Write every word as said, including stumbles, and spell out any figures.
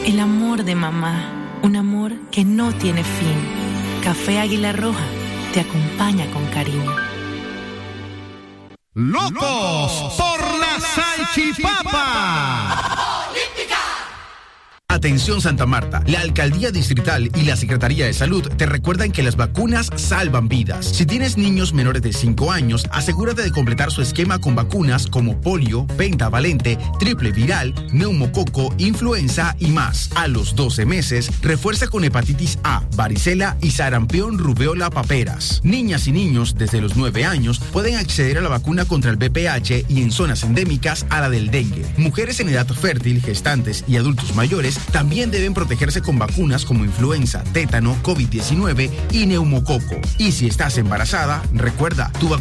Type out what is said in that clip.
El amor de mamá, un amor que no tiene fin. Café Águila Roja te acompaña con cariño. ¡Locos por la salchipapa! Atención Santa Marta, la Alcaldía Distrital y la Secretaría de Salud te recuerdan que las vacunas salvan vidas. Si tienes niños menores de cinco años, asegúrate de completar su esquema con vacunas como polio, pentavalente, triple viral, neumococo, influenza y más. A los doce meses, refuerza con hepatitis A, varicela y sarampión, rubéola, paperas. Niñas y niños desde los nueve años pueden acceder a la vacuna contra el V P H y en zonas endémicas a la del dengue. Mujeres en edad fértil, gestantes y adultos mayores también deben protegerse con vacunas como influenza, tétano, COVID diecinueve y neumococo. Y si estás embarazada, recuerda, tu vacuna